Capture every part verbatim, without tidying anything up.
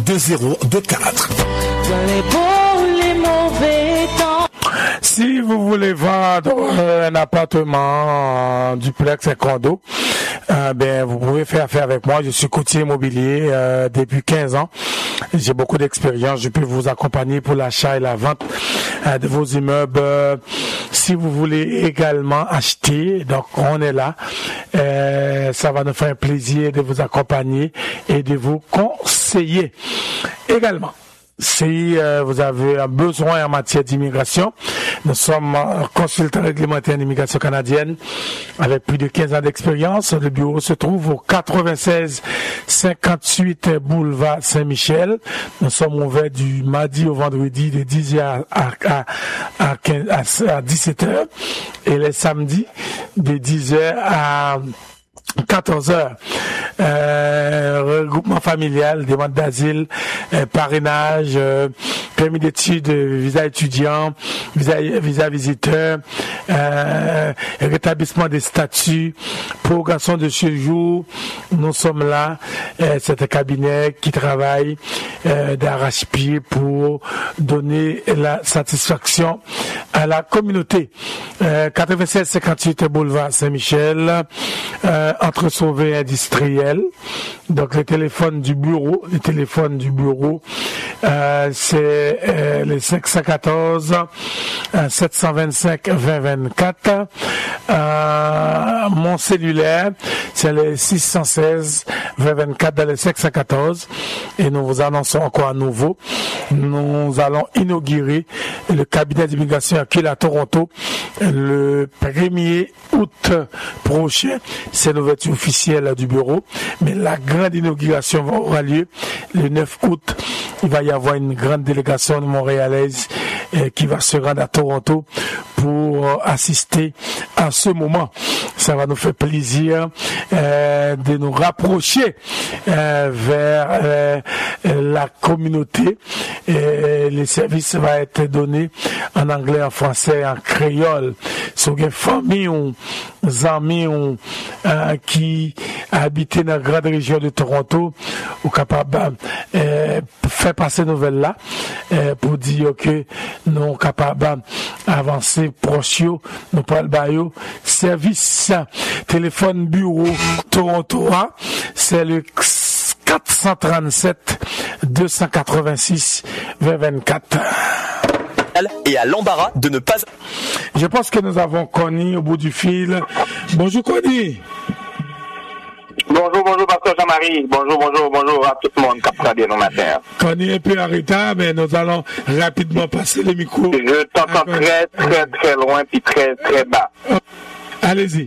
deux zéro deux quatre. Dans les beaux, les mauvais temps. Si vous voulez vendre euh, un appartement, un duplex, un condo, euh, ben vous pouvez faire affaire avec moi. Je suis courtier immobilier euh, depuis quinze ans. J'ai beaucoup d'expérience. Je peux vous accompagner pour l'achat et la vente euh, de vos immeubles. Euh, si vous voulez également acheter, donc on est là. Euh, ça va nous faire un plaisir de vous accompagner et de vous conseiller également. Si euh, vous avez un besoin en matière d'immigration, nous sommes euh, consultants réglementaires d'immigration canadienne avec plus de quinze ans d'expérience. Le bureau se trouve au quatre-vingt-seize cinquante-huit boulevard Saint-Michel. Nous sommes ouverts du mardi au vendredi de dix heures à, à, à, quinze, à, à dix-sept heures et les samedis de dix heures à quatorze heures. Euh, regroupement familial, demande d'asile, euh, parrainage, euh, permis d'études, visa étudiant, visa, visa visiteur, euh, rétablissement des statuts, prorogation de séjour. Nous sommes là. Euh, c'est un cabinet qui travaille euh, d'arrache-pied pour donner la satisfaction à la communauté. Euh, quatre-vingt-seize cinquante-huit boulevard Saint-Michel, euh, entre Sauvé industriel. Donc le téléphone du bureau, le téléphone du bureau, euh, c'est euh, le cinq cent quatorze sept cent vingt-cinq vingt vingt-quatre. Euh, mon cellulaire, c'est le six cent seize vingt vingt-quatre dans le cinq cent quatorze. Et nous vous annonçons encore à nouveau, nous allons inaugurer le cabinet d'immigration accueil à Toronto le premier août prochain. C'est l'ouverture officielle du bureau. Mais la grande inauguration aura lieu le neuf août. Il va y avoir une grande délégation montréalaise euh, qui va se rendre à Toronto pour euh, assister à ce moment. Ça va nous faire plaisir euh, de nous rapprocher euh, vers euh, la communauté. Et les services vont être donnés en anglais, en français, en créole. Sur une famille ou amis ou euh, qui habitent dans la grande région de Toronto, ou capable euh, faire passer nouvelle là euh, pour dire que nous sommes capables d'avancer proche, nous parlons de service téléphone bureau Toronto, c'est le quatre cent trente-sept deux cent quatre-vingt-six vingt vingt-quatre. Et à l'embarras de ne pas... Je pense que nous avons Connie au bout du fil. Bonjour Connie. Bonjour, bonjour, pasteur Jean-Marie. Bonjour, bonjour, bonjour à tout le monde qui a nos matins. Connie est un peu en retard, mais nous allons rapidement passer le micro. Je t'entends très, très, très loin puis très, très bas. Allez-y.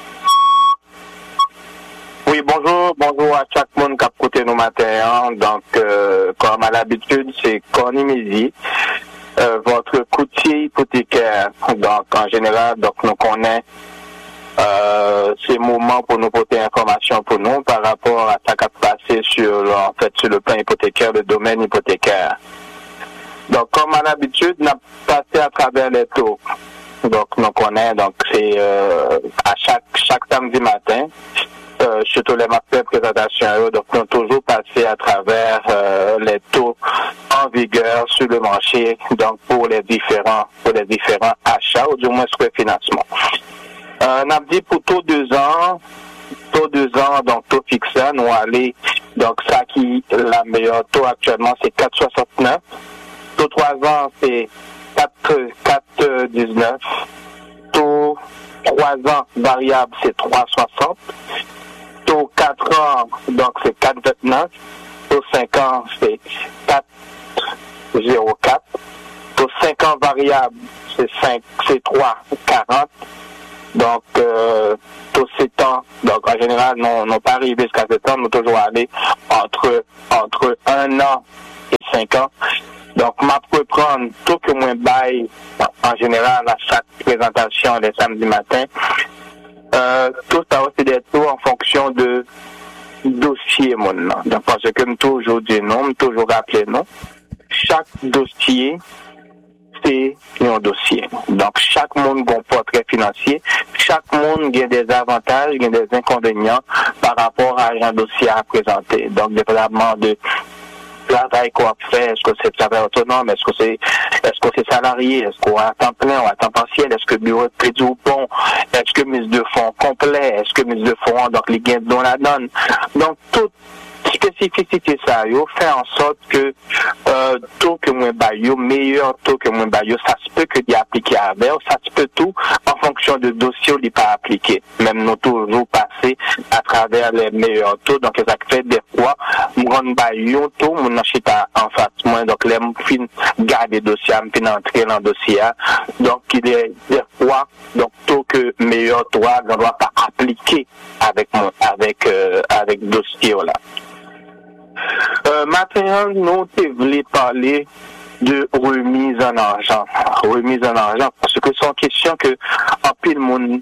Oui, bonjour, bonjour à chaque monde qui a écouté nos matins. Donc, euh, comme à l'habitude, c'est Connie Mézi, euh, votre courtier hypothécaire. Donc, en général, donc nous connaissons euh, ces moments pour nous porter information pour nous par rapport à ce qui a passé sur, en fait, sur le plan hypothécaire, le domaine hypothécaire. Donc, comme à l'habitude, on a passé à travers les taux. Donc, nous connaissons, donc c'est euh, à chaque chaque samedi matin. Euh, surtout les matières de présentation, donc nous avons toujours passé à travers euh, les taux en vigueur sur le marché, donc pour les différents pour les différents achats ou du moins sur le financement. Euh, on a dit pour taux deux ans, taux deux ans, donc taux fixé, nous allons, donc ça qui la meilleure taux actuellement c'est quatre virgule soixante-neuf, taux trois ans c'est quatre virgule dix-neuf, taux trois ans variable c'est trois virgule soixante. Taux quatre ans, donc c'est quatre virgule vingt-neuf. Taux cinq ans, c'est quatre virgule zéro quatre. Taux cinq ans variable, c'est cinq, c'est trois virgule quarante. Donc, euh, taux sept ans, donc en général, nous n'avons pas arrivé jusqu'à sept ans, nous toujours allé entre, entre un an et cinq ans. Donc, ma peut prendre tout que moins bail, en général, à chaque présentation les samedis matins. Euh, tout ça c'est des taux en fonction de dossier mon nom. Donc parce que me toujours dit non, me toujours rappeler non. Chaque dossier c'est un dossier. Donc chaque monde a un portrait financier, chaque monde a des avantages, a des inconvénients par rapport à un dossier à présenter. Donc dépendamment de travail qu'on fait, est-ce que c'est travail autonome, est-ce que c'est est-ce que c'est salarié, est-ce qu'on a à temps plein ou à temps partiel, est-ce que bureau de crédit ou bon, est-ce que mise de fonds complet, est-ce que mise de fonds donc les gains dont la donne. Donc toute spécificité ça yo fait en sorte que euh, taux que moins bas yo meilleur taux que moins bas yo ça se peut que d'y appliquer avec ça se peut tout en fonction de dossier ou d'y pas appliquer même nous toujours passer à travers les meilleurs taux donc ça fait des fois mon bas yo taux mon acheta en face moins donc les fin garder dossier fin entrer dans dossier donc il est des fois donc taux que meilleur taux on doit pas appliquer avec mon avec euh, avec dossier là. Euh, maintenant, nous voulons parler de remise en argent. Remise en argent, parce que c'est une question que en pile monde,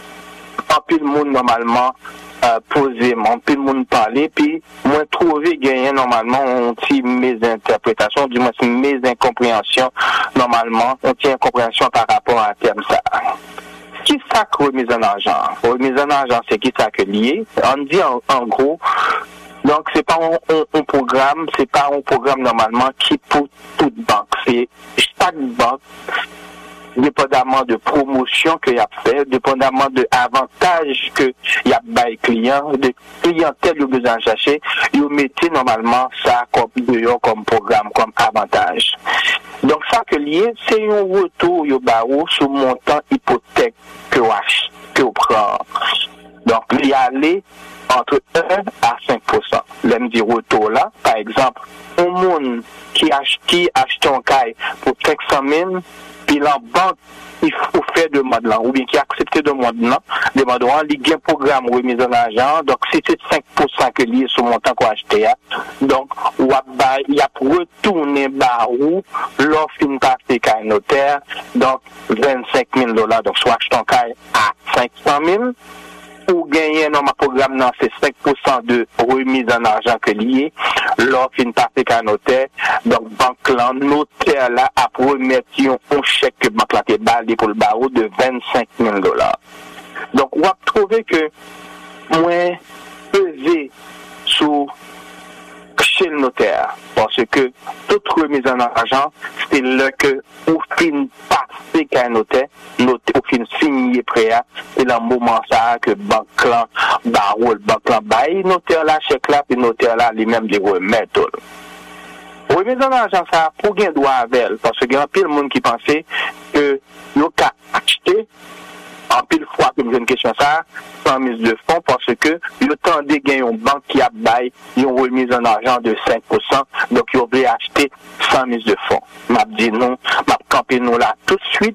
en pile monde normalement euh, posé, en pile monde parler, puis moi trouver gagner normalement on tient mes interprétations, du moins mes incompréhensions normalement, on tient incompréhension par rapport à terme ça. Qui ça que remise en argent? Remise en argent, c'est qui ça que lié? On dit en, en gros. Donc c'est pas un, un, un programme, c'est pas un programme normalement qui pour toute banque. C'est chaque banque, dépendamment de promotion qu'il y a fait, dépendamment de avantages que il y a bail client, de clientèle que vous besoin de chercher, vous mettez normalement ça comme comme programme, comme avantage. Donc ça que lié, c'est un retour yo barreau sur montant hypothèque que vous achetez, que vous prenez. Donc il y a aller entre un à cinq pour cent. L'aime dit retour là, par exemple, un monde qui achète, qui achète un caille pour cinq cent mille, puis la banque, il faut faire de mode là, ou bien qui accepte de mode là, de mode là, il y a un programme remise en argent, donc si c'est cinq pour cent que lié sur le montant qu'on a acheté, donc, il y a retourné barou, l'offre une passée qu'à notaire, donc vingt-cinq mille dollars, donc soit acheter un caille à cinq cent mille, pour gagner dans ma programme, non, c'est cinq pour cent de remise en argent que lié. L'offre une partie qu'à notaire. Donc, banque là, notaire là, a remettre un chèque que banque là, est balé pour le barreau de vingt-cinq mille dollars. Donc, on va trouver que, moins peser sous chez le notaire. Parce que toute remise en argent, c'est là que, au fin passer qu'à un notaire, notaire, au fin signer prêt, c'est le moment ça que banque là, barreau, banque là, bail, notaire là, chèque là, puis notaire là, lui-même, les remettre. Remise en argent, ça, pour gain droit avec elle, parce qu'il y a un pile de monde qui pensait que, nous, qu'à acheter, en pile fois que j'ai une question ça, sans mise de fonds, parce que le temps de gagner une banque qui a bail, ils ont remise en argent de cinq pour cent, donc ils ont oublié acheter sans mise de fonds. M'a dit non, m'a campé nous là tout de suite.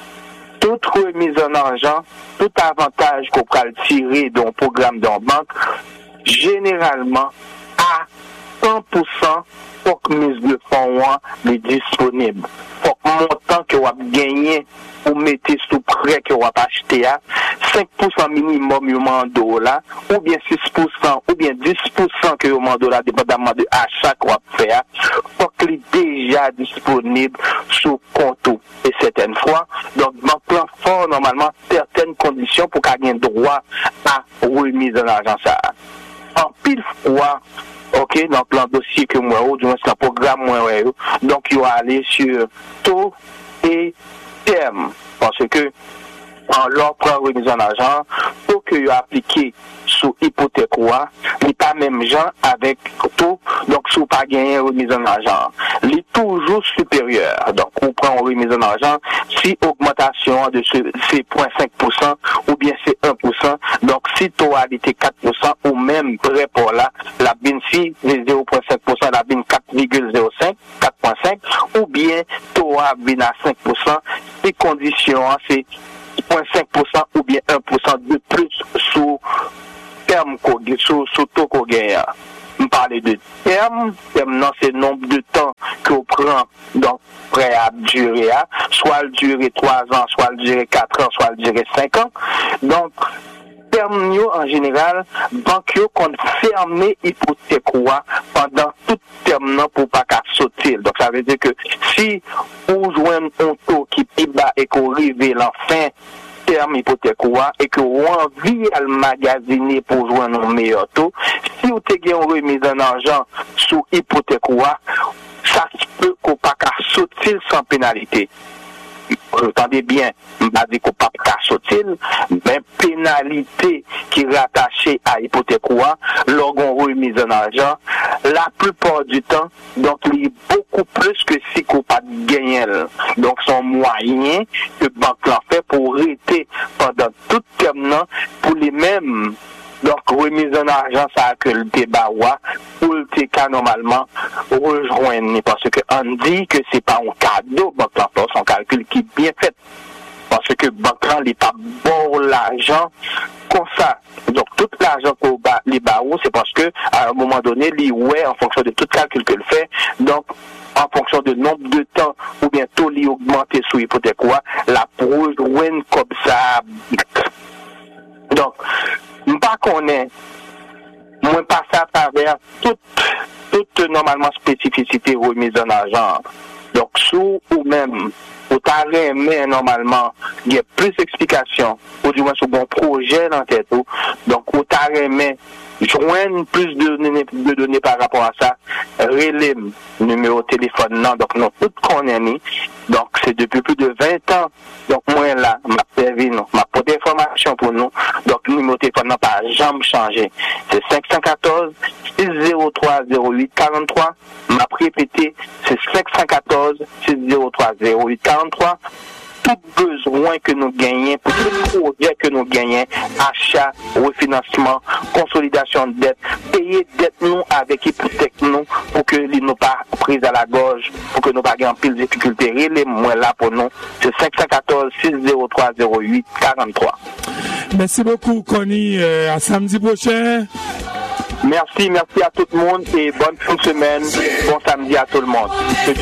Toute remise en argent, tout avantage qu'on peut tirer d'un programme d'une banque, généralement, à cent pour cent, pour que mise de fonds est disponible. Pour que montant que vous avez gagné, vous mettez sous prêt que vous avez acheté à cinq pour cent minimum vous mandez là, ou bien six pour cent, ou bien dix pour cent que vous mandez là, dépendamment de achat que vous avez fait, pour qu'il est déjà disponible sous compte. Et certaines fois, donc, manquant fort normalement certaines conditions pour qu'il y ait droit à remise en argent ça. En pile fois, ok, donc le dossier que moi, ou du moins c'est un programme moi, donc il va aller sur taux et terme, parce que en leur prend remise en argent, pour que vous appliquez sous hypothèque ou il n'est pas même gens avec taux, donc sous pas gagner remise en argent. Il est toujours supérieur. Donc on prend remise en argent, si augmentation de ce c'est zéro virgule cinq pour cent ou bien c'est un pour cent, donc si taux a été quatre pour cent ou même près pour là, la B I N si zéro virgule cinq pour cent, la B I N quatre virgule zéro cinq, quatre virgule cinq, ou bien taux a B I N à cinq pour cent, les conditions c'est zéro virgule cinq pour cent ou bien un pour cent de plus sous terme sous sous taux qu'on gagne. On parle de terme, terme non c'est le nombre de temps qu'on prend donc prêt à durer, soit le durer trois ans, soit le durer quatre ans, soit le durer cinq ans. Donc terme en général, banque qu'on ferme hypothèque pendant tout terme pour pas qu'à sauter. Donc ça veut dire que si vous jouez un taux qui est bas et qu'on arrive l'enfin terme hypothèque et que vous avez envie à le magasiner pour jouer un meilleur taux, si vous avez une remise en argent sous hypothèque, ça se peut qu'on pas qu'à sortir sans pénalité. Entendez bien, je ne dis pas qu'on pas qu'à sortir, mais pénalité qui est rattachée à hypothèque ou l'organe remise en argent, la plupart du temps, donc il est beaucoup plus que si qu'on pas gagné. Donc son moyen que banque l'en fait pour rester pendant tout le temps pour les mêmes. Donc, remise en argent, ça que le débat, pour le T K, normalement, rejoindre, parce que on dit que c'est pas un cadeau, banque l'emploi, son calcul qui est bien fait. Parce que banque n'est pas bon l'argent comme ça. Donc, tout l'argent qu'on bat, les barreaux, c'est parce que, à un moment donné, les ouais, en fonction de tout calcul que le fait, donc, en fonction de nombre de temps, ou bien taux li augmenté sous hypothèque, quoi, la rejoindre comme ça. Donc, pas qu'on est, moi passer à travers toute, toute normalement spécificité remise en argent. Donc, sous ou même, au taré, mais normalement, il y a plus d'explications, ou du moins sur bon projet dans tête. Donc, au taré, mais joindre plus de données, de données par rapport à ça, relais numéro de téléphone, non, donc non, tout qu'on est mis. Donc, c'est depuis plus de vingt ans. Donc, moi, là, m'a servi, non, m'a pas d'informations pour nous. Donc, le numéro de téléphone n'a pas jamais changé. C'est cinq un quatre, six zéro trois, zéro huit quarante-trois. M'a répété, c'est cinq un quatre, six zéro trois, zéro huit quarante-trois. Tout besoin que nous gagnons, pour tout projet que nous gagnons, achat, refinancement, consolidation de dette, payer dette nous avec hypothèque nous, pour que nous ne pas prise à la gorge, pour que nous pas gagner pile de difficultés. Les moins là pour nous, c'est cinq un quatre, six zéro trois, zéro huit quarante-trois. Merci beaucoup, Connie. Euh, à samedi prochain. Merci, merci à tout le monde et bonne fin de semaine. Bon samedi à tout le monde. Que Dieu